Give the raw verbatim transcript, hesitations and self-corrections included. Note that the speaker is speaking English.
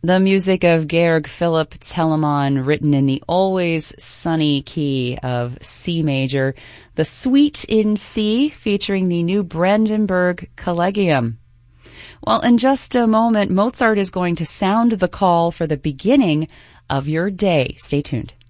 The music of Georg Philipp Telemann, written in the always sunny key of C major. The Suite in C, featuring the new Brandenburg Collegium. Well, in just a moment, Mozart is going to sound the call for the beginning of your day. Stay tuned.